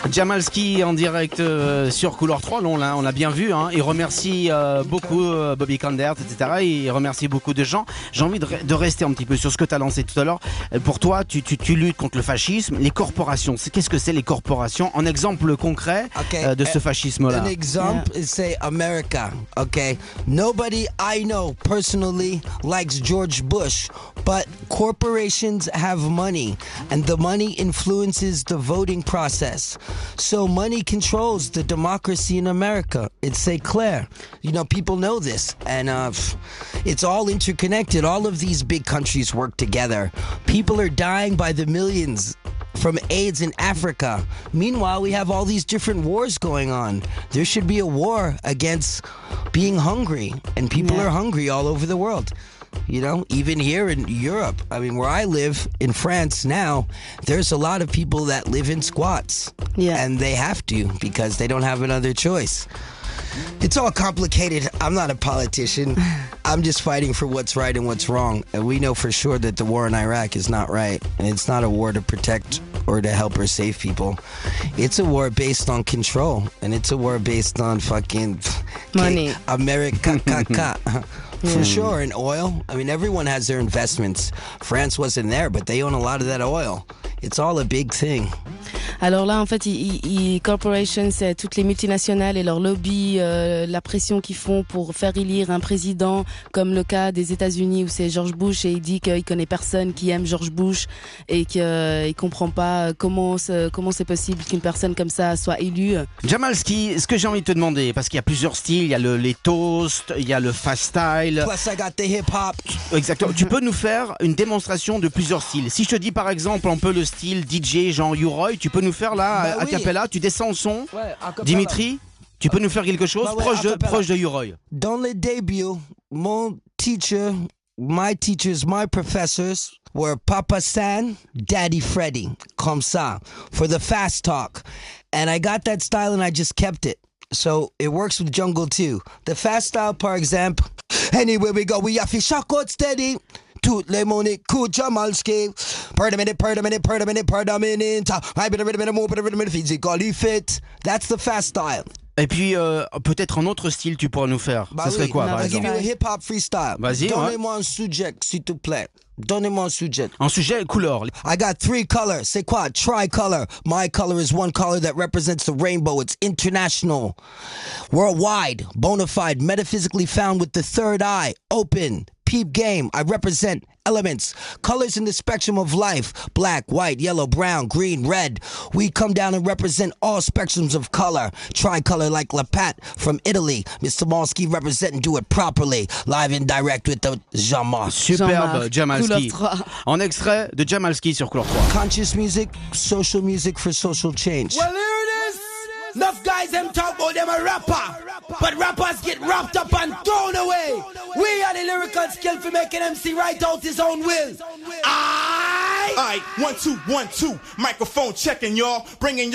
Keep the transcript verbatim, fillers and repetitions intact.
Jamalski en direct euh, sur Couleur trois, on l'a, on l'a bien vu, hein. Il remercie euh, beaucoup euh, Bobby Kandert, et cetera. Il remercie beaucoup de gens. J'ai envie de, de rester un petit peu sur ce que tu as lancé tout à l'heure. Pour toi, tu, tu, tu luttes contre le fascisme. Les corporations, c'est, qu'est-ce que c'est les corporations? En exemple concret okay. euh, de ce fascisme-là. An example yeah. is say America, okay? Nobody I know personally likes George Bush, but corporations have money, and the money influences the voting process. So money controls the democracy in America. It's clear. You know, people know this, and uh, it's all interconnected. All of these big countries work together. People are dying by the millions from AIDS in Africa. Meanwhile, we have all these different wars going on. There should be a war against being hungry, and people yeah. are hungry all over the world. You know, even here in Europe, I mean, where I live in France now, there's a lot of people that live in squats. Yeah. And they have to because they don't have another choice. It's all complicated. I'm not a politician. I'm just fighting for what's right and what's wrong. And we know for sure that the war in Iraq is not right. And it's not a war to protect or to help or save people. It's a war based on control. And it's a war based on fucking money. America. For sure, and oil. I mean, everyone has their investments. France wasn't there, but they own a lot of that oil. It's all a big thing. Alors là, en fait, ils, ils, corporations, c'est toutes les multinationales et leur lobby, euh, la pression qu'ils font pour faire élire un président, comme le cas des États-Unis où c'est George Bush et il dit qu'il connaît personne qui aime George Bush et qu'il euh, comprend pas comment c'est, comment c'est possible qu'une personne comme ça soit élue. Jamalski, ce que j'ai envie de te demander, parce qu'il y a plusieurs styles, il y a le, les toasts, il y a le fast style. Plus I got the hip hop. Exactement. Tu peux nous faire une démonstration de plusieurs styles. Si je te dis par exemple un peu le style D J genre U-Roy, tu peux nous faire là bah a oui. cappella, tu descends le son. Ouais, Dimitri, tu peux nous faire quelque chose bah ouais, proche, de, proche de U-Roy. Dans les débuts, mon teacher, my teachers, my professors were Papa San, Daddy Freddy, comme ça, for the fast talk. And I got that style and I just kept it. So it works with jungle too. The fast style, par exemple. Anyway, we go, we have to shock out steady. Toutes les moniques, coup Jamalski. Per the minute, per the minute, per the minute, per the minute. I better minute, more, better minute, physically fit. That's the fast style. Et puis euh, peut-être un autre style tu pourrais nous faire. Bah Ce serait oui, quoi non, par I'll exemple? give you a hip hop freestyle. Vas-y. Donnez-moi Ouais. un sujet, s'il te plaît. Donnez-moi un sujet. Un sujet couleur. I got three colors. C'est quoi? Tricolor. My color is one color that represents the rainbow. It's international, worldwide, bona fide, metaphysically found with the third eye, open, peep game. I represent elements, colors in the spectrum of life, black, white, yellow, brown, green, red. We come down and represent all spectrums of color. Tricolor like Lapat from Italy. Mister Malski representing, do it properly. Live and direct with the Jean-Marc. Superbe Jamalski. En extrait de Jamalski sur Couleur trois. Conscious music, social music for social change. Well, here it is. Enough guys them talk about them a rapper, but rappers get wrapped up and thrown away. We are the lyrical skill for making M C write out his own will. Aye. Alright, one, two, one, two. Microphone checking, y'all. Bringing